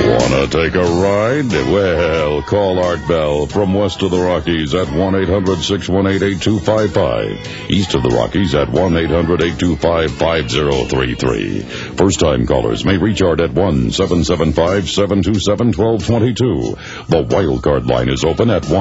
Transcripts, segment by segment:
Wanna take a ride? Well, call Art Bell from west of the Rockies at 1-800-618-8255. East of the Rockies at 1-800-825-5033. First-time callers may reach Art at 1-775-727-1222. The wildcard line is open at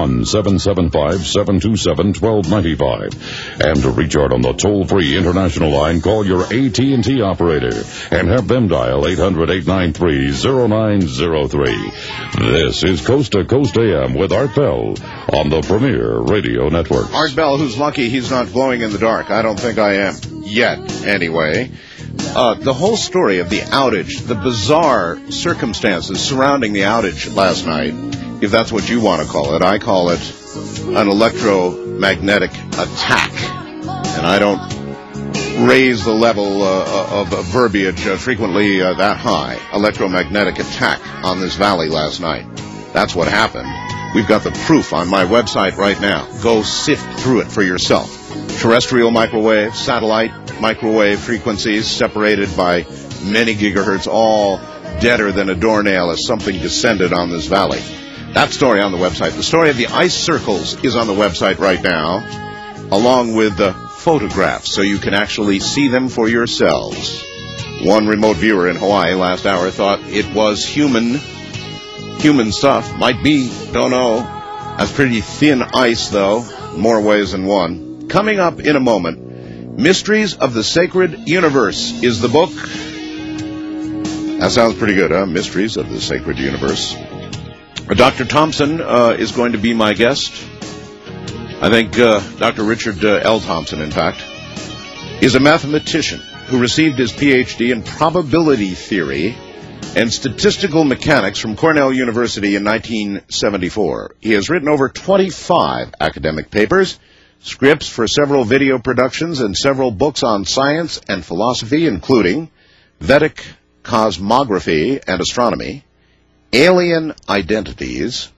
1-775-727-1295. And to reach Art on the toll-free international line, call your AT&T operator and have them dial 800-893-0903. This is Coast to Coast AM with Art Bell on the Premier Radio Network. Art Bell, who's lucky he's not glowing in the dark. I don't think I am. Yet, anyway. The whole story of the outage, the bizarre circumstances surrounding the outage last night, if that's what you want to call it, I call it an electromagnetic attack. And I don't raise the level of verbiage frequently that high. Electromagnetic attack on this valley last night. That's what happened. We've got the proof on my website right now. Go sift through it for yourself. Terrestrial microwave, satellite microwave frequencies separated by many gigahertz, all deader than a doornail as something descended on this valley. That story on the website. The story of the ice circles is on the website right now, along with the photographs, so you can actually see them for yourselves. One remote viewer in Hawaii last hour thought it was human stuff. Might be, don't know. That's pretty thin ice, though, more ways than one. Coming up in a moment, Mysteries of the Sacred Universe is the book. That sounds pretty good, huh? Mysteries of the Sacred Universe. Dr. Thompson is going to be my guest. I think Dr. Richard L. Thompson, in fact, is a mathematician who received his Ph.D. in probability theory and statistical mechanics from Cornell University in 1974. He has written over 25 academic papers, scripts for several video productions, and several books on science and philosophy, including Vedic Cosmography and Astronomy, Alien Identities,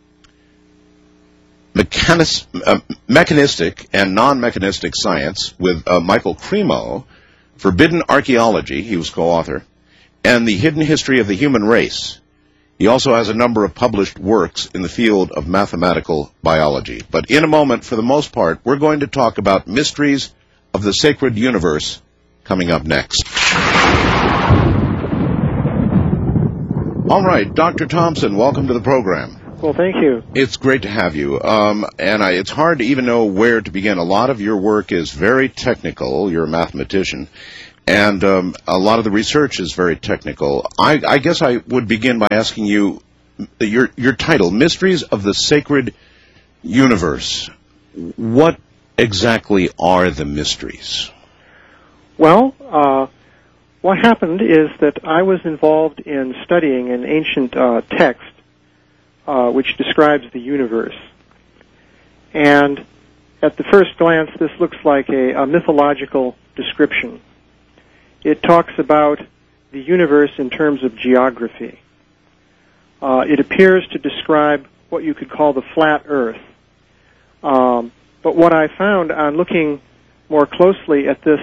Mechanistic and Non-Mechanistic Science with Michael Cremo, Forbidden Archaeology, he was co-author, and The Hidden History of the Human Race. He also has a number of published works in the field of mathematical biology. But in a moment, for the most part, we're going to talk about Mysteries of the Sacred Universe coming up next. All right, Dr. Thompson, welcome to the program. Well, thank you. It's great to have you. It's hard to even know where to begin. A lot of your work is very technical. You're a mathematician. And a lot of the research is very technical. I guess I would begin by asking you your title, Mysteries of the Sacred Universe. What exactly are the mysteries? Well, what happened is that I was involved in studying an ancient text which describes the universe. And at the first glance, this looks like a mythological description. It talks about the universe in terms of geography. It appears to describe what you could call the flat Earth. But what I found on looking more closely at this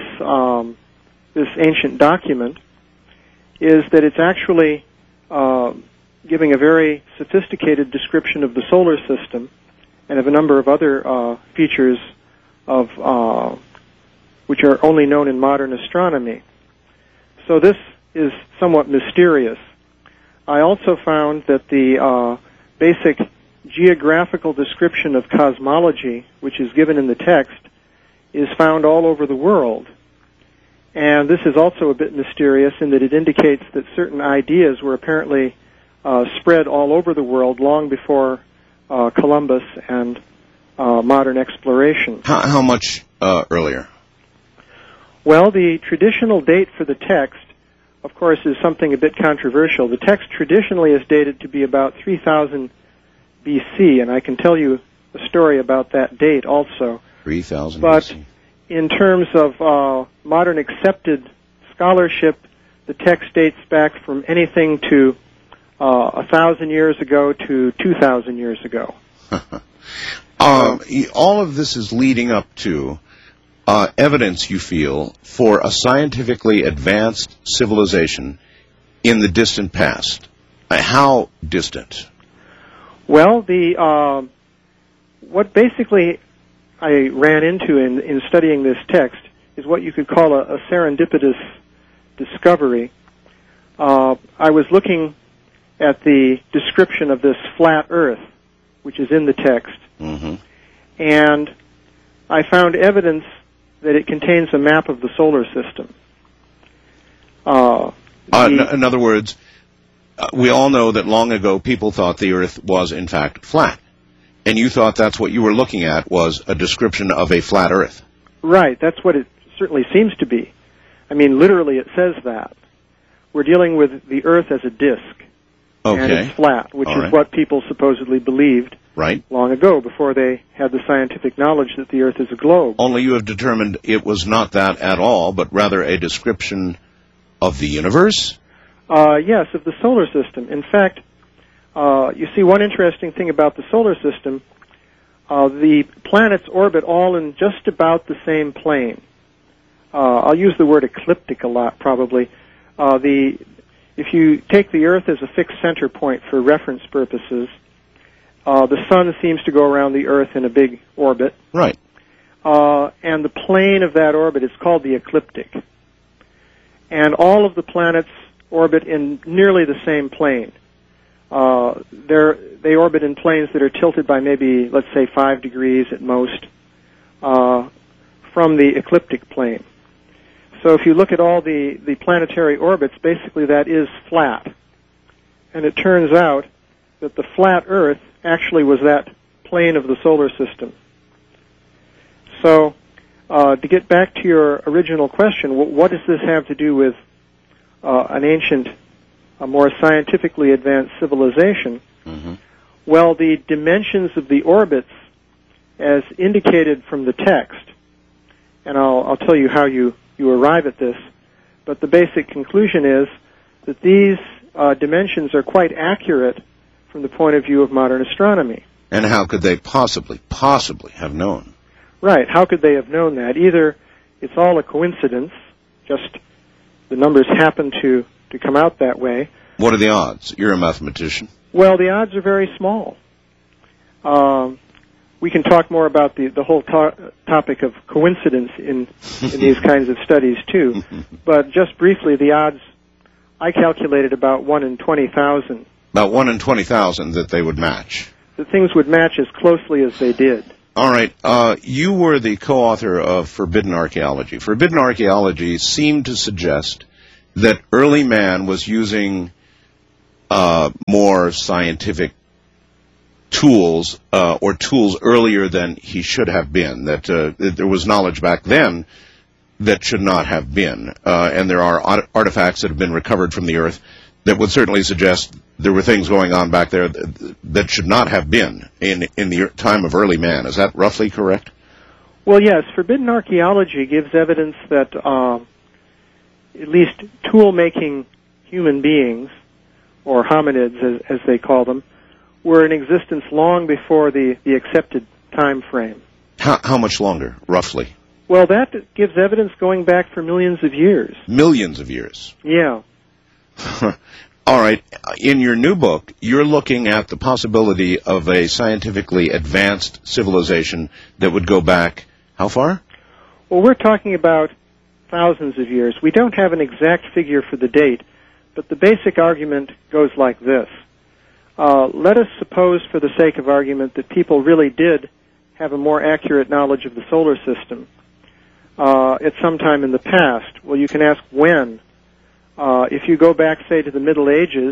ancient document is that it's actually giving a very sophisticated description of the solar system and of a number of other features of which are only known in modern astronomy. So this is somewhat mysterious. I also found that the basic geographical description of cosmology, which is given in the text, is found all over the world. And this is also a bit mysterious in that it indicates that certain ideas were apparently spread all over the world long before Columbus and modern exploration. How much earlier? Well, the traditional date for the text, of course, is something a bit controversial. The text traditionally is dated to be about 3000 BC, and I can tell you a story about that date also. 3000 but BC. In terms of modern accepted scholarship, the text dates back from anything to 1,000 years ago to 2,000 years ago. All of this is leading up to evidence, you feel, for a scientifically advanced civilization in the distant past. How distant? Well, what basically I ran into in studying this text is what you could call a serendipitous discovery. I was looking at the description of this flat Earth, which is in the text, and I found evidence that it contains a map of the solar system. In other words, we all know that long ago people thought the Earth was in fact flat, and you thought that's what you were looking at was a description of a flat Earth. Right, that's what it certainly seems to be. I mean, literally it says that. We're dealing with the Earth as a disk, and it's flat, which is what people supposedly believed long ago, before they had the scientific knowledge that the Earth is a globe. Only you have determined it was not that at all, but rather a description of the universe? Yes, of the solar system. In fact, you see, one interesting thing about the solar system, the planets orbit all in just about the same plane. I'll use the word ecliptic a lot, probably. If you take the Earth as a fixed center point for reference purposes, the Sun seems to go around the Earth in a big orbit. Right. And the plane of that orbit is called the ecliptic. And all of the planets orbit in nearly the same plane. They orbit in planes that are tilted by maybe, let's say, 5 degrees at most from the ecliptic plane. So if you look at all the planetary orbits, basically that is flat. And it turns out that the flat Earth actually was that plane of the solar system. So to get back to your original question, what does this have to do with an ancient, a more scientifically advanced civilization? Well, the dimensions of the orbits, as indicated from the text, and I'll tell you how you arrive at this, but the basic conclusion is that these dimensions are quite accurate from the point of view of modern astronomy. And how could they possibly have known? Right, how could they have known that? Either it's all a coincidence, just the numbers happen to come out that way. What are the odds? You're a mathematician. Well, the odds are very small. We can talk more about the whole topic of coincidence in these kinds of studies, too. But just briefly, the odds, I calculated about 1 in 20,000. About 1 in 20,000 that they would match. That things would match as closely as they did. All right. You were the co-author of Forbidden Archaeology. Forbidden Archaeology seemed to suggest that early man was using more scientific tools, or tools earlier than he should have been, that there was knowledge back then that should not have been. And there are artifacts that have been recovered from the Earth that would certainly suggest there were things going on back there that should not have been in the time of early man. Is that roughly correct? Well, yes. Forbidden Archaeology gives evidence that at least tool-making human beings, or hominids as they call them, were in existence long before the accepted time frame. How much longer, roughly? Well, that gives evidence going back for millions of years. Millions of years? Yeah. All right. In your new book, you're looking at the possibility of a scientifically advanced civilization that would go back how far? Well, we're talking about thousands of years. We don't have an exact figure for the date, but the basic argument goes like this. Let us suppose, for the sake of argument, that people really did have a more accurate knowledge of the solar system at some time in the past. Well, you can ask when. If you go back, say, to the Middle Ages,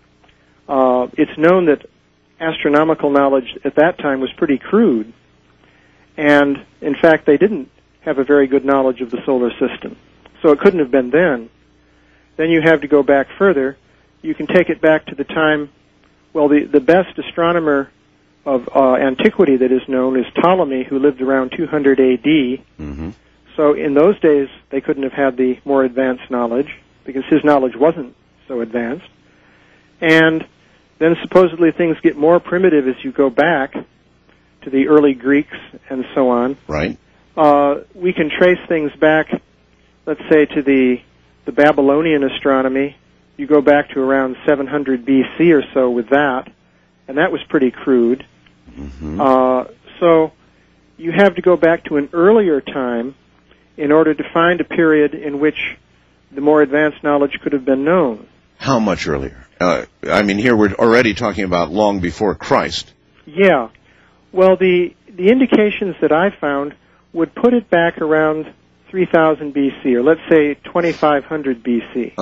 it's known that astronomical knowledge at that time was pretty crude. And, in fact, they didn't have a very good knowledge of the solar system. So it couldn't have been then. Then you have to go back further. You can take it back to the time, well, the best astronomer of antiquity that is known is Ptolemy, who lived around 200 A.D. So in those days, they couldn't have had the more advanced knowledge, because his knowledge wasn't so advanced. And then supposedly things get more primitive as you go back to the early Greeks and so on. Right. We can trace things back, let's say, to the Babylonian astronomy, you go back to around 700 BC or so with that, and that was pretty crude. So you have to go back to an earlier time in order to find a period in which the more advanced knowledge could have been known. How much earlier? I mean, here we're already talking about long before Christ. Yeah. Well, the indications that I found would put it back around 3000 BC, or let's say 2500 BC.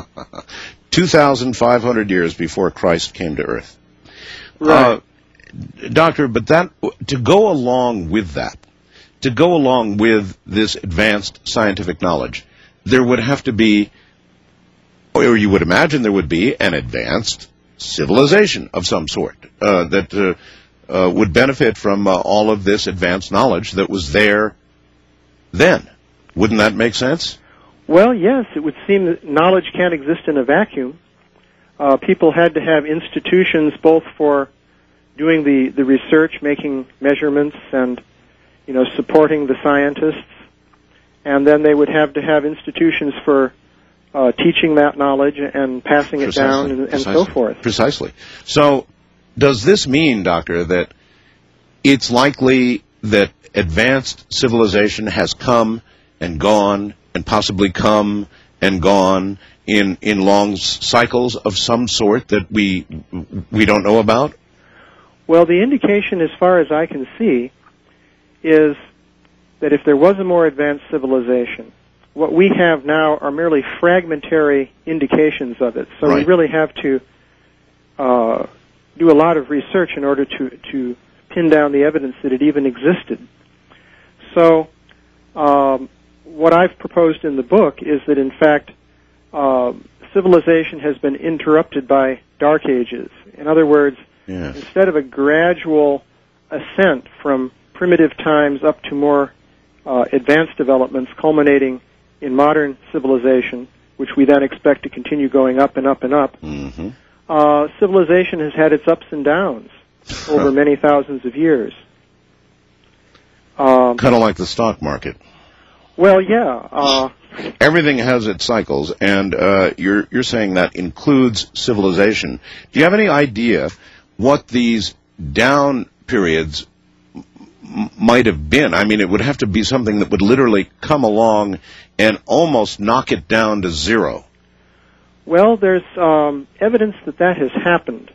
2,500 years before Christ came to Earth. Right. Doctor, but that, to go along with that, to go along with this advanced scientific knowledge, there would have to be, or you would imagine there would be, an advanced civilization of some sort that would benefit from all of this advanced knowledge that was there then. Wouldn't that make sense? Well, yes, it would seem that knowledge can't exist in a vacuum. People had to have institutions both for doing the research, making measurements, and supporting the scientists, and then they would have to have institutions for teaching that knowledge and passing it down and so forth. Precisely. So does this mean, Doctor, that it's likely that advanced civilization has come and gone and possibly come and gone in long cycles of some sort that we don't know about? Well, the indication, as far as I can see, is that if there was a more advanced civilization, what we have now are merely fragmentary indications of it. So we really have to do a lot of research in order to pin down the evidence that it even existed. So what I've proposed in the book is that, in fact, civilization has been interrupted by dark ages. In other words, instead of a gradual ascent from primitive times up to more advanced developments culminating in modern civilization, which we then expect to continue going up and up and up, civilization has had its ups and downs over many thousands of years. Kind of like the stock market. Well, yeah. Everything has its cycles, and you're saying that includes civilization. Do you have any idea what these down periods might have been? I mean, it would have to be something that would literally come along and almost knock it down to zero. Well, there's evidence that has happened.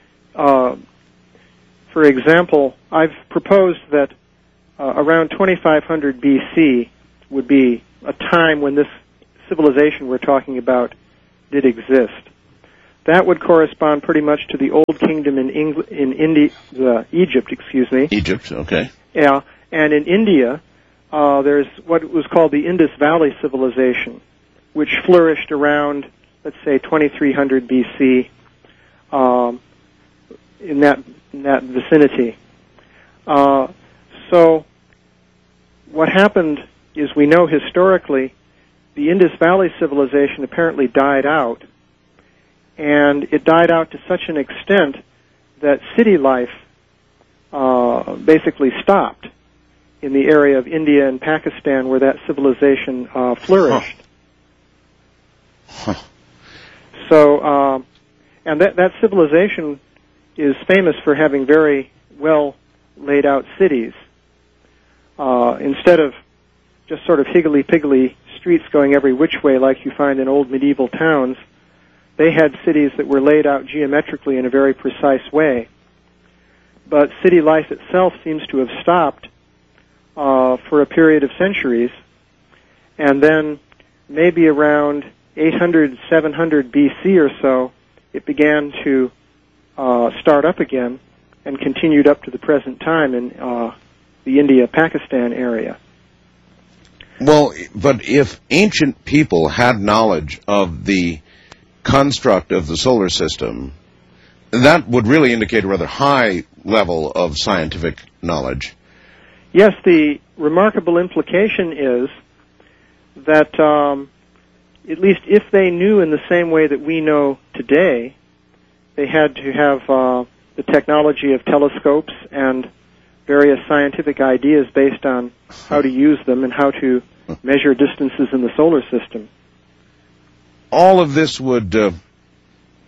For example, I've proposed that around 2500 BC would be a time when this civilization we're talking about did exist. That would correspond pretty much to the Old Kingdom in Egypt. Egypt, okay. Yeah, and in India, there's what was called the Indus Valley Civilization, which flourished around, let's say, 2300 BC, in that vicinity. So what happened is, we know historically the Indus Valley Civilization apparently died out, and it died out to such an extent that city life basically stopped in the area of India and Pakistan where that civilization flourished. So, and that civilization is famous for having very well laid out cities. Instead of just sort of higgledy-piggledy streets going every which way like you find in old medieval towns, they had cities that were laid out geometrically in a very precise way. But city life itself seems to have stopped for a period of centuries, and then maybe around 800, 700 BC or so, it began to start up again and continued up to the present time in the India-Pakistan area. Well, but if ancient people had knowledge of the construct of the solar system, that would really indicate a rather high level of scientific knowledge. Yes, the remarkable implication is that at least if they knew in the same way that we know today, they had to have the technology of telescopes and various scientific ideas based on how to use them and how to measure distances in the solar system. All of this would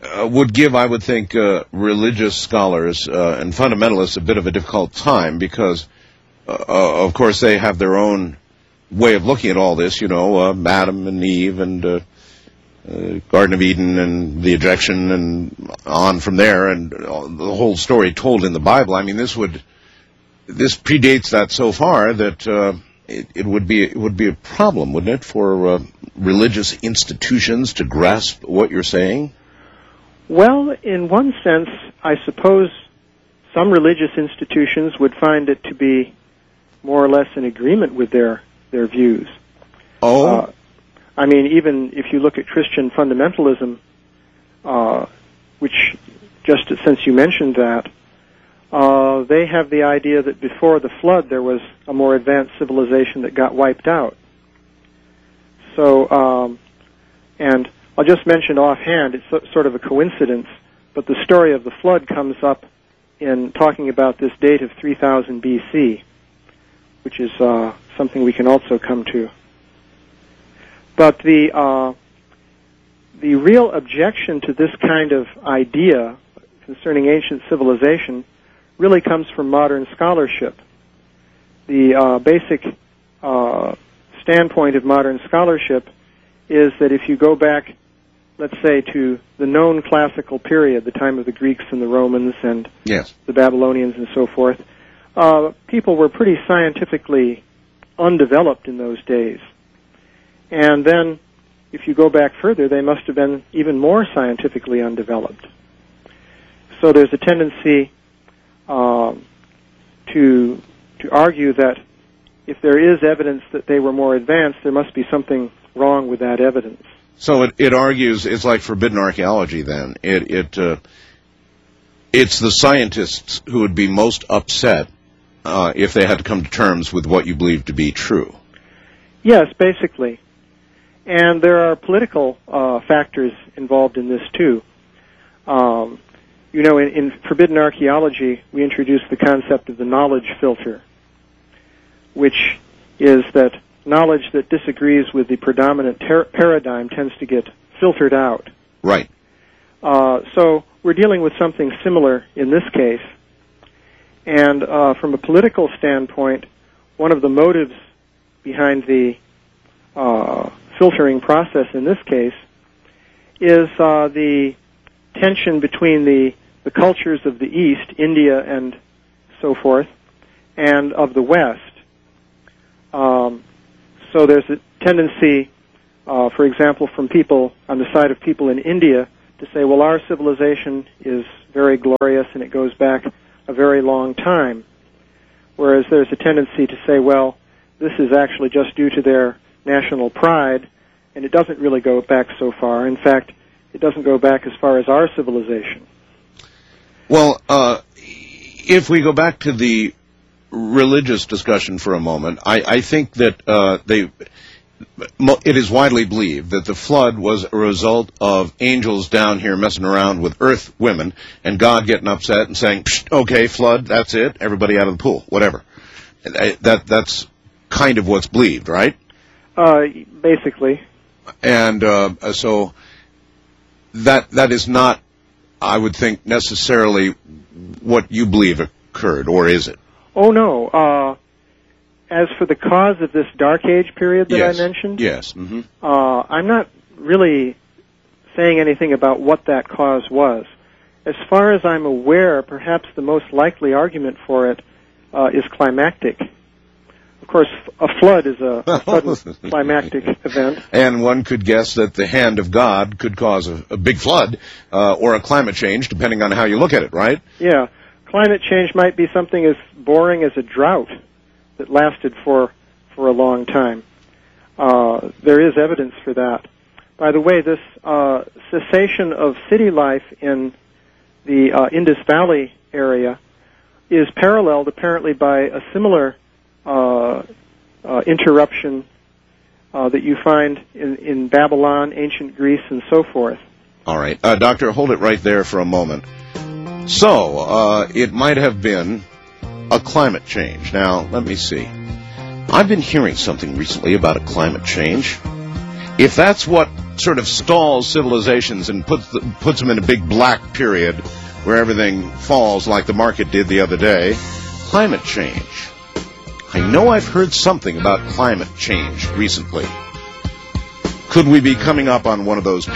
would give, I would think, religious scholars and fundamentalists a bit of a difficult time because, of course, they have their own way of looking at all this, Adam and Eve and Garden of Eden and the ejection and on from there and the whole story told in the Bible. I mean, this predates that so far that it would be a problem, wouldn't it, for religious institutions to grasp what you're saying? Well, in one sense, I suppose some religious institutions would find it to be more or less in agreement with their views. Oh? I mean, even if you look at Christian fundamentalism, which, just since you mentioned that, they have the idea that before the flood there was a more advanced civilization that got wiped out. So, and I'll just mention offhand, it's sort of a coincidence, but the story of the flood comes up in talking about this date of 3000 BC, which is something we can also come to. But the real objection to this kind of idea concerning ancient civilization really comes from modern scholarship. The basic standpoint of modern scholarship is that if you go back, let's say, to the known classical period, the time of the Greeks and the Romans and the Babylonians and so forth, people were pretty scientifically undeveloped in those days. And then, if you go back further, they must have been even more scientifically undeveloped. So there's a tendency to argue that if there is evidence that they were more advanced, there must be something wrong with that evidence. So it argues it's like forbidden archaeology. Then it's the scientists who would be most upset if they had to come to terms with what you believe to be true. Yes, basically. And there are political factors involved in this, too. In forbidden archaeology, we introduced the concept of the knowledge filter, which is that knowledge that disagrees with the predominant paradigm tends to get filtered out. Right. So we're dealing with something similar in this case. And from a political standpoint, one of the motives behind the filtering process in this case is the tension between the cultures of the East, India and so forth, and of the West. So there's a tendency, for example, from people on the side of people in India to say, well, our civilization is very glorious and it goes back a very long time. Whereas there's a tendency to say, well, this is actually just due to their national pride, and it doesn't really go back so far. In fact, it doesn't go back as far as our civilization. Well, if we go back to the religious discussion for a moment, I think that it is widely believed that the flood was a result of angels down here messing around with earth women and God getting upset and saying, okay, flood, that's it, everybody out of the pool, whatever. That's kind of what's believed, right? Basically. And so that is not, I would think, necessarily what you believe occurred, or is it? Oh, no. As for the cause of this Dark Age period that I mentioned, mm-hmm. I'm not really saying anything about what that cause was. As far as I'm aware, perhaps the most likely argument for it is climactic. Of course, a flood is a sudden climactic event. And one could guess that the hand of God could cause a big flood or a climate change, depending on how you look at it, right? Yeah. Climate change might be something as boring as a drought that lasted for a long time. There is evidence for that. By the way, this cessation of city life in the Indus Valley area is paralleled apparently by a similar interruption that you find in Babylon, ancient Greece, and so forth. All right. Doctor, hold it right there for a moment. So, it might have been a climate change. Now, let me see. I've been hearing something recently about a climate change. If that's what sort of stalls civilizations and puts them in a big black period where everything falls like the market did the other day? Climate change. I know I've heard something about climate change recently. Could we be coming up on one of those